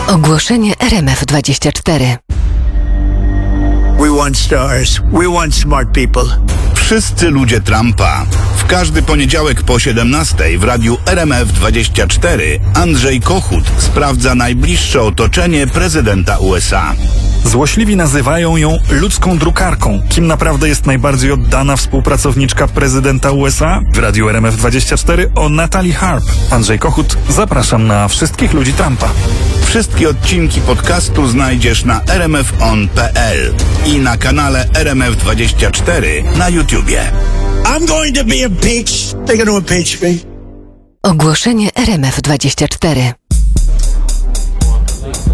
Ogłoszenie RMF24. We want stars. We want smart people. Wszyscy ludzie Trumpa. W każdy poniedziałek po 17:00 w radiu RMF24 Andrzej Kochut sprawdza najbliższe otoczenie prezydenta USA. Złośliwi nazywają ją ludzką drukarką. Kim naprawdę jest najbardziej oddana współpracowniczka prezydenta USA? W radiu RMF24 o Natalie Harp. Andrzej Kochut, zapraszam na wszystkich ludzi Trumpa. Wszystkie odcinki podcastu znajdziesz na rmfon.pl i na kanale RMF24 na YouTubie. I'm going to be impeached. They're going to impeach me. Ogłoszenie RMF24.